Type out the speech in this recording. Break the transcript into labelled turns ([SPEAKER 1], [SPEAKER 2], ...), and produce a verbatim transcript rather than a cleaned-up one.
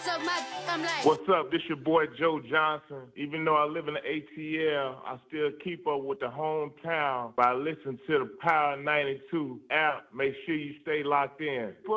[SPEAKER 1] suck my d- I'm like,
[SPEAKER 2] What's up? This your boy Joe Johnson. Even though I live in the A T L, I still keep up with the hometown by listening to the Power ninety-two app. Make sure you stay locked in.